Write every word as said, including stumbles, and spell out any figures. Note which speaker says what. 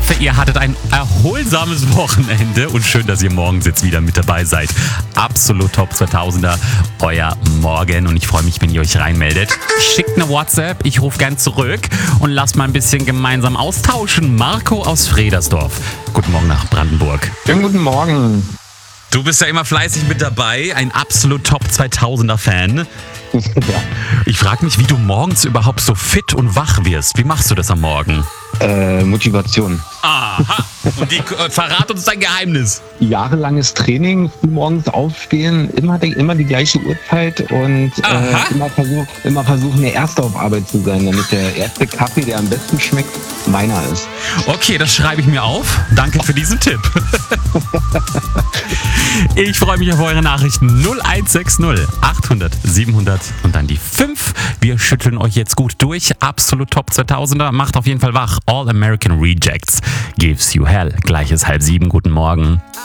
Speaker 1: hoffe, ihr hattet ein erholsames Wochenende und schön, dass ihr morgens jetzt wieder mit dabei seid. Absolut Top zweitausender, euer Morgen und ich freue mich, wenn ihr euch reinmeldet. Schickt eine WhatsApp, ich rufe gern zurück und lasst mal ein bisschen gemeinsam austauschen. Marco aus Fredersdorf. Guten Morgen nach Brandenburg.
Speaker 2: Schönen guten Morgen.
Speaker 1: Du bist ja immer fleißig mit dabei, ein absolut Top zweitausender Fan.
Speaker 2: Ja.
Speaker 1: Ich frage mich, wie du morgens überhaupt so fit und wach wirst. Wie machst du das am Morgen?
Speaker 2: Äh, Motivation.
Speaker 1: Aha, und die, äh, verrat uns dein Geheimnis.
Speaker 2: Jahrelanges Training, früh morgens aufstehen, immer die, immer die gleiche Uhrzeit und äh, immer, versuch, immer versuchen, der Erste auf Arbeit zu sein, damit der erste Kaffee, der am besten schmeckt, meiner ist.
Speaker 1: Okay, das schreibe ich mir auf. Danke für diesen Tipp. Ich freue mich auf eure Nachrichten. null eins sechs null achthundert siebenhundert und dann die fünf. Wir schütteln euch jetzt gut durch. Absolut Top zweitausender. Macht auf jeden Fall wach. All American Rejects. Gives you hell. Gleiches halb sieben. Guten Morgen.